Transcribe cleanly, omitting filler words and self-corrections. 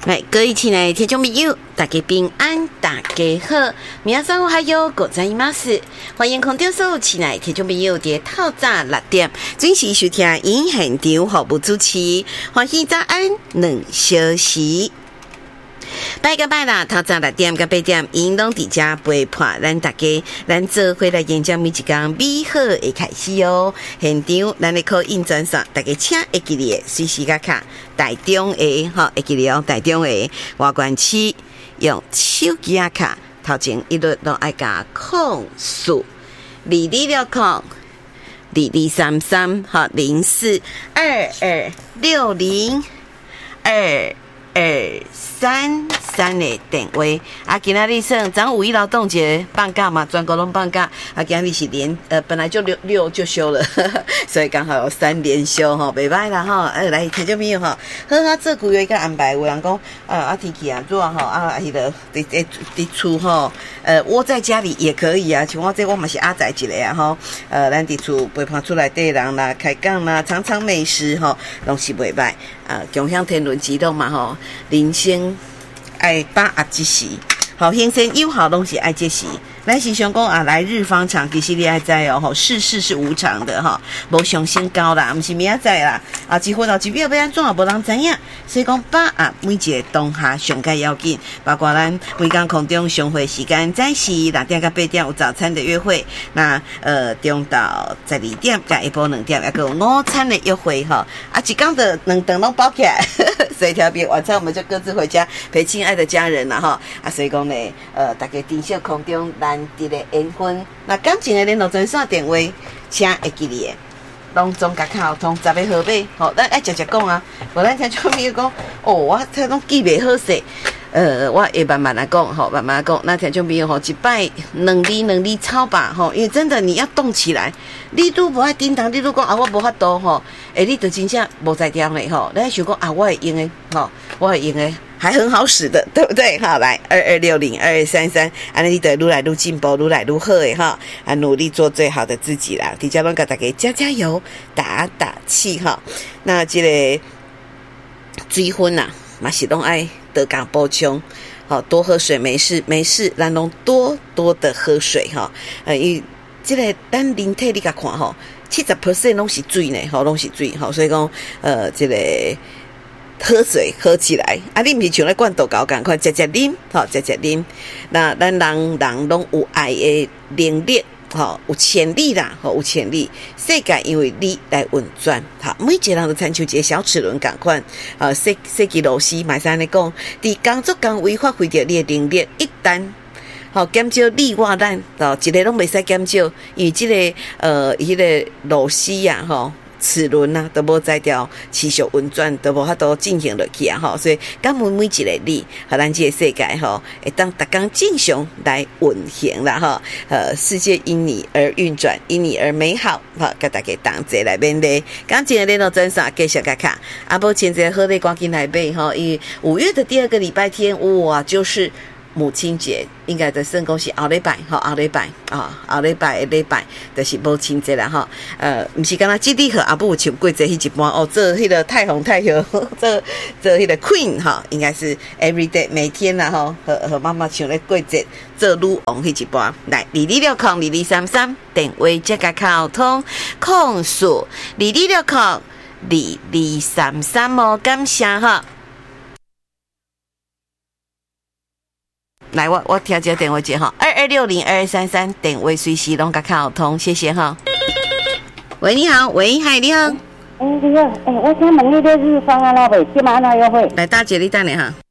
来，各位亲爱的听众朋友，大家平安，大家好，皆さんおはようございます。欢迎空中所有亲爱的听众朋友在透早6点准时收听因现场服务主持，欢喜早安2小时。拜个拜啦！透早6点到8点，因拢伫遮陪伴咱大家，咱做伙来演讲每一天美好的开始哦。现场咱的考印专线，大家请会记哩随时甲卡台中的吼，会记哩哦，台中的外关区用手机啊卡，头前一律都爱加04 2260 2233好04 2260 2233的电话啊，今仔日算咱5一劳动节放假嘛，全国拢放假啊，今仔日是本来就六就休了，呵呵，所以刚好有3连休吼，袂歹啦吼。来听众朋友吼，好好做规划甲安排。有人讲天气啊热吼迄个伫厝吼，窝在家里也可以啊。像我这我嘛是阿仔一个啊吼，咱伫厝陪伴厝内底人啦，开讲啦，尝尝美食吼，拢是袂歹。共享天伦之乐嘛吼，人生爱把握一时，好先生友好拢是爱这时。咱是想讲来日方长，其实你爱知哦吼，世事是无常的哈，无上升高啦，毋是明仔载啦，一分后1秒要安怎也无人知影。所以讲把握每一个当下上该要紧，包括咱每天空中相会时间，早时6点到8点有早餐的约会，那中到12点甲下晡2点还有午餐的约会哈，一天的2顿拢包起来，所以特别晚餐我们就各自回家陪亲爱的家人啦哈，所以讲呢，大家珍惜空中咱伫咧缘分，那感情的联络专线电话，请会记哩的，拢总甲卡通10个号码，吼，咱爱直接讲啊，无咱听种朋友讲，我这拢记袂好势，我会慢慢来讲，吼，慢慢来讲。那听众朋友吼，一摆2字超吧，吼，因为真的你要动起来，你都无爱叮当，你都讲我无法度吼，你就真正无在调嘞吼，咱想讲我会用的，吼，我会用的。还很好使的，对不对？好，来2260 2233，你得愈来愈进步，愈来愈好的哈，努力做最好的自己啦。底下拢给大家加油，打气哈。那这个水分呐，嘛是拢爱得加补充，好多喝水没事，咱拢多的喝水哈。因为这个咱人体你甲看吼，70% 拢是水呢，吼，拢是水吼，所以讲这个。喝水喝起来，你不是像咧罐头糕同款，直啉，好直啉。那咱人拢有爱的能力，好有潜力啦，好有潜力。世界因为你来运转，好每一个人都参像一个小齿轮同款，设计螺丝，买上来讲，伫工作岗位发挥着你的能力，一旦好减少你我咱，一个拢袂使减少，因为这个迄个螺丝啊，吼。齿轮啊，都无在调持续运转，都无法度进行落去啊！吼，所以感恩每一个你，和咱这个世界吼，会当逐工正常来运行啦！吼，世界因你而运转，因你而美好，好，甲大家同齐来面对。刚今日联络专线继续甲卡，无前一个好礼赶紧来买吼，因为5月的第2个礼拜天，哇，就是母亲节，应该在算讲是后礼拜，吼，后礼拜后礼拜的礼拜，就是母亲节啦，吼，毋是敢若吉利和阿母唱过节迄一半哦，做迄个太红太后，做迄个 Queen 哈，应该是 every day 每天啦，吼，和妈妈唱咧过节做女王迄一半，来2260 2233电话即个沟通，04 2260 2233哦，感谢哈。来，我听这个电话接哈，2260 2233电话随时拢甲沟通，谢谢哈。喂，你好，喂，嗨，你好。 你好，我想问你的日方啊，那位今晚那约会。 来，大姐，你等下哈。